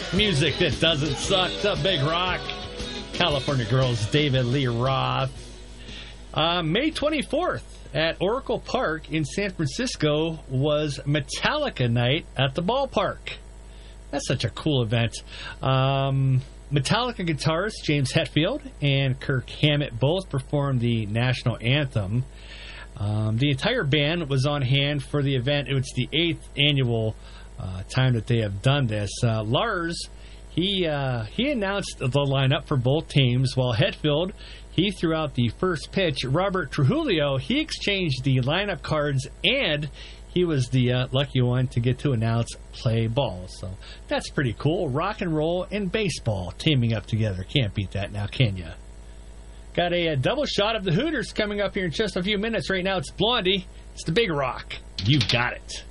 Music that doesn't suck. The Big Rock. California Girls, David Lee Roth. May 24th at Oracle Park in San Francisco was Metallica night at the ballpark. That's such a cool event. Metallica guitarist James Hetfield and Kirk Hammett both performed the national anthem. The entire band was on hand for the event. It was the 8th annual time that they have done this. Lars, he announced the lineup for both teams, while Hetfield, he threw out the first pitch. Robert Trujillo, he exchanged the lineup cards, and he was the lucky one to get to announce play ball. So that's pretty cool. Rock and roll and baseball teaming up together. Can't beat that now, can you? Got a double shot of the Hooters coming up here in just a few minutes. Right now it's Blondie. It's the Big Rock. You got it.